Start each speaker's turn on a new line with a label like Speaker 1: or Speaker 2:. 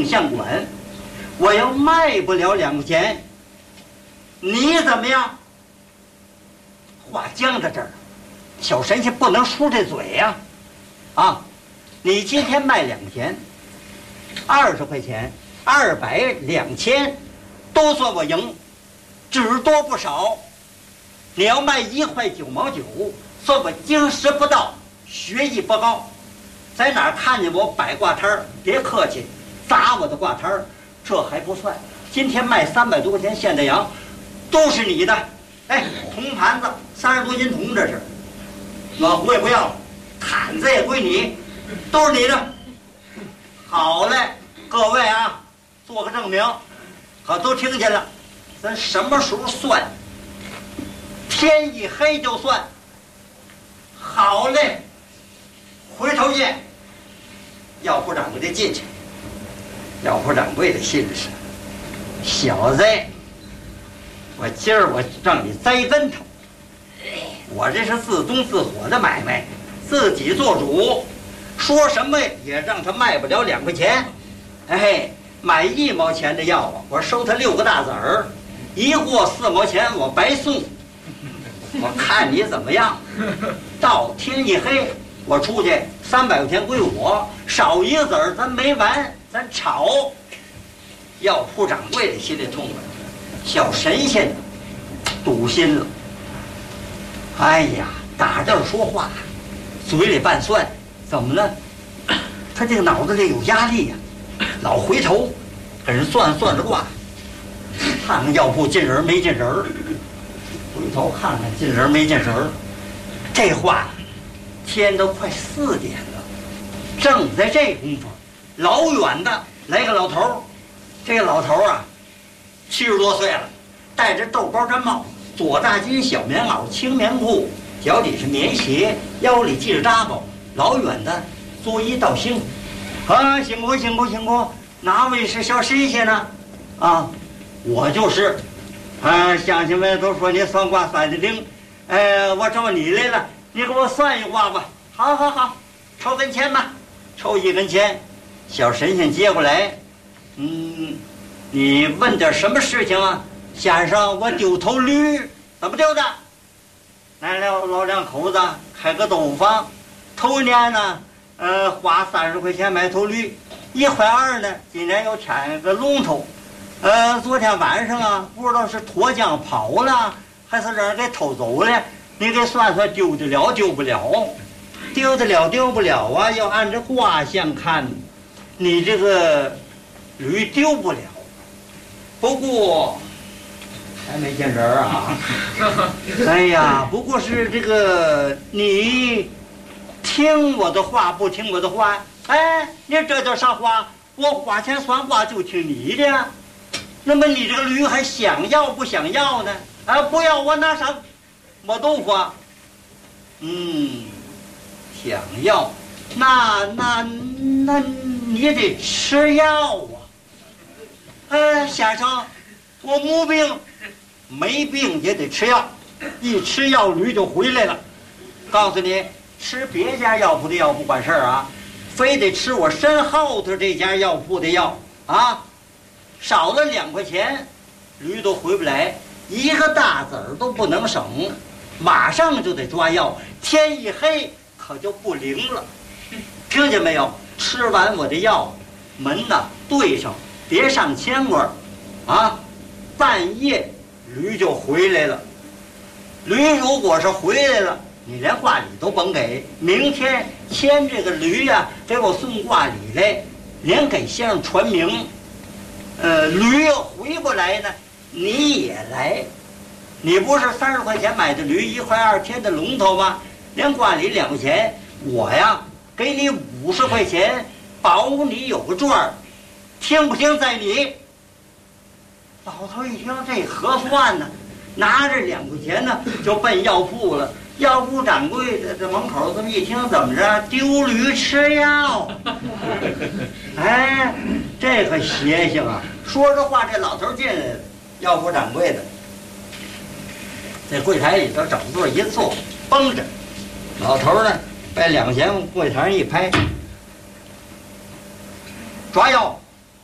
Speaker 1: 相管，我要卖不了2块钱，你怎么样？话僵在这儿，小神仙不能输这嘴呀！啊，你今天卖2块钱，20块钱，200、2000，都算我赢，只多不少。你要卖1块9毛9，算我经师不到，学艺不高。在哪儿看见我摆挂摊儿，别客气，砸我的挂摊儿，这还不算。今天卖300多块钱现代羊，都是你的。哎，铜盘子30多斤铜，这是。暖壶也不要，毯子也归你，都是你的。好嘞，各位啊，做个证明，可都听见了。咱什么时候算？天一黑就算。好嘞，回头见。药铺掌柜的进去，药铺掌柜的心是：小子，我今儿我让你栽跟头。我这是自宗自火的买卖，自己做主，说什么也让他卖不了2块钱。哎，买1毛钱的药啊，我收他6个大子儿，一货4毛钱，我白送。我看你怎么样？到天一黑，我出去300块钱归我，少1个子儿咱没完，咱吵。药铺掌柜的心里痛快，小神仙堵心了。哎呀，打这儿说话，嘴里拌蒜，怎么了？他这个脑子里有压力呀，老回头给人算着卦，看看药铺进人没进人，回头看看进人没进人。这话，天都快4点了，正在这功夫，老远的来个老头儿。这个老头儿啊，70多岁了，戴着豆包毡帽，左大襟小棉袄青棉裤，脚底是棉鞋，腰里系着扎包，老远的作揖道兴。啊，辛苦辛苦辛苦！哪位是小神仙呢？啊，我就是。乡亲们都说你算卦算得灵，我找你来了，你给我算一卦吧。好好好，抽根签吧，抽1根签。小神仙接过来，你问点什么事情啊？先生，我丢头驴，怎么丢的？来了老2口子开个豆腐坊，头年呢，花30块钱买头驴，1块2呢，今年又添个龙头。昨天晚上啊，不知道是脱缰跑了，还是让人给偷走了。你给算算，丢得了丢不了？丢得了丢不了啊？要按照卦象看，你这个驴丢不了。不过还没见人啊。哎呀，不过是这个你听我的话不听我的话？哎，你这叫啥话？我花钱算卦就听你的。那么你这个驴还想要不想要呢？啊，不要我拿啥磨豆腐啊？想要，那你得吃药啊。先生，我没病，没病也得吃药，一吃药驴就回来了。告诉你，吃别家药铺的药不管事儿啊，非得吃我身后头这家药铺的药啊。少了2块钱，驴都回不来，1个大子儿都不能省，马上就得抓药，天一黑可就不灵了。听见没有？吃完我的药，门呐对上，别上牵挂啊。半夜驴就回来了。驴如果是回来了，你连卦礼都甭给，明天牵这个驴呀，给我送卦礼来，连给先生传名。驴要回不来呢，你也来。你不是30块钱买的驴，1块2添的龙头吗？连挂礼2块钱，我呀给你50块钱，保你有个赚儿。听不听在你。老头一听这合算呢，拿着2块钱呢就奔药铺了。药铺掌柜的这门口这么一听，怎么着？丢驴吃药。哎，这可邪性啊！说着话，这老头进来了，药铺掌柜的在柜台里头找座一坐，绷着。老头呢，把2块钱往柜台上一拍，抓药。